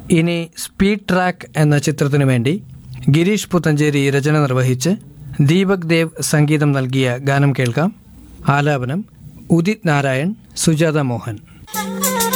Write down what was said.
ഇനി speed track എന്ന ചിത്രത്തിനു വേണ്ടി ഗിരീഷ് പുത്തഞ്ചേരി രചന നിർവഹിച്ച് ദീപക് ദേവ് സംഗീതം നൽകിയ ഗാനം കേൾക്കാം. ആലാപനം ഉദിത് നാരായൺ, സുജാത മോഹൻ.